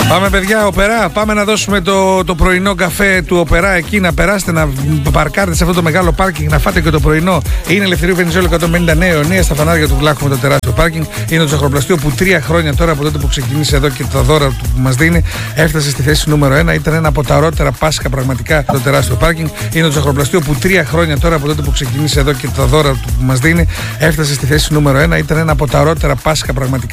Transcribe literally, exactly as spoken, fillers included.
Πάμε, παιδιά, Οπερά. Πάμε να δώσουμε το, το πρωινό καφέ του Οπερά εκεί. Να περάσετε, να παρκάρετε σε αυτό το μεγάλο πάρκινγκ, να φάτε και το πρωινό. Είναι Ελευθερίου Βενιζέλου εκατόν πενήντα Νέο, νέα στα φανάρια του Βλάχου με το τεράστιο πάρκινγκ. Είναι το ζαχαροπλαστείο που τρία χρόνια τώρα από τότε που ξεκίνησε εδώ και τα δώρα του που μας δίνει έφτασε στη θέση νούμερο ένα. Ήταν ένα από τα ωραιότερα Πάσχα πραγματικά το τεράστιο πάρκινγκ. Είναι το ζαχαροπλαστείο που τρία χρόνια τώρα από τότε που ξεκίνησε εδώ και τα δώρα του που μας δίνει έφτασε στη θέση νούμερο ένα. Ήταν ένα από τα ωραιότερα Πάσχα πραγματικά.